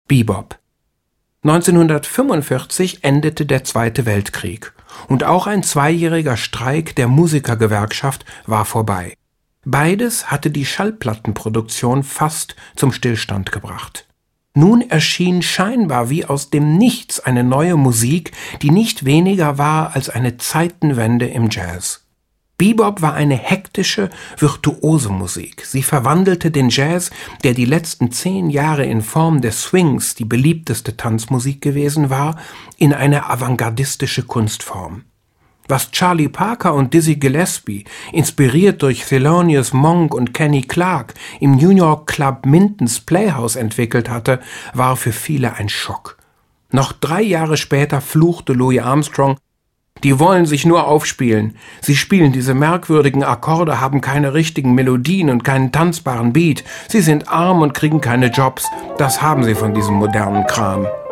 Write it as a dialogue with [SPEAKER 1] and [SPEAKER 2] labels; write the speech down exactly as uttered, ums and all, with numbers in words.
[SPEAKER 1] Bebop. neunzehnhundertfünfundvierzig endete der Zweite Weltkrieg und auch ein zweijähriger Streik der Musikergewerkschaft war vorbei. Beides hatte die Schallplattenproduktion fast zum Stillstand gebracht. Nun erschien scheinbar wie aus dem Nichts eine neue Musik, die nicht weniger war als eine Zeitenwende im Jazz. Bebop war eine hektische, virtuose Musik. Sie verwandelte den Jazz, der die letzten zehn Jahre in Form des Swings die beliebteste Tanzmusik gewesen war, in eine avantgardistische Kunstform. Was Charlie Parker und Dizzy Gillespie, inspiriert durch Thelonious Monk und Kenny Clarke, im New York Club Minton's Playhouse entwickelt hatte, war für viele ein Schock. Noch drei Jahre später fluchte Louis Armstrong: Die wollen sich nur aufspielen. Sie spielen diese merkwürdigen Akkorde, haben keine richtigen Melodien und keinen tanzbaren Beat. Sie sind arm und kriegen keine Jobs. Das haben sie von diesem modernen Kram.